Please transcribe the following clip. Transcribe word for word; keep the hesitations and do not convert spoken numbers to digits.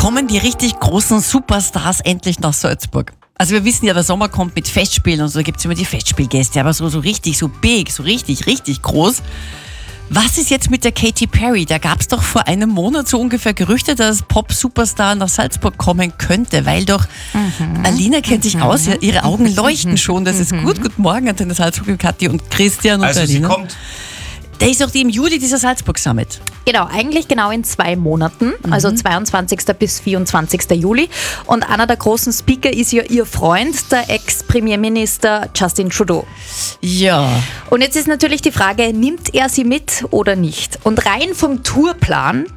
kommen die richtig großen Superstars endlich nach Salzburg? Also wir wissen ja, der Sommer kommt mit Festspielen und so, da gibt es immer die Festspielgäste, aber so, so richtig, so big, so richtig, richtig groß. Was ist jetzt mit der Katy Perry? Da gab es doch vor einem Monat so ungefähr Gerüchte, dass Pop-Superstar nach Salzburg kommen könnte, weil doch mhm. Alina kennt sich mhm. aus, ja, ihre Augen leuchten schon, das ist gut. Guten Morgen an den Salzburger Kathi und Christian und also Alina. Sie kommt. Da ist doch die im Juli dieser Salzburg Summit. Genau, eigentlich genau in zwei Monaten, also zweiundzwanzigsten bis vierundzwanzigsten Juli. Und einer der großen Speaker ist ja ihr Freund, der Ex-Premierminister Justin Trudeau. Ja. Und jetzt ist natürlich die Frage, nimmt er sie mit oder nicht? Und rein vom Tourplan